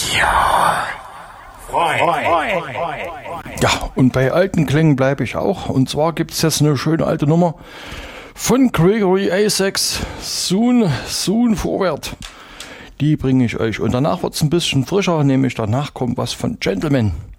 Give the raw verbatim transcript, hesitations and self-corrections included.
Ja. Ja, und bei alten Klängen bleibe ich auch. Und zwar gibt es jetzt eine schöne alte Nummer von Gregory Isaacs, Soon, Soon Forward. Die bringe ich euch. Und danach wird es ein bisschen frischer, nämlich danach kommt was von Gentleman.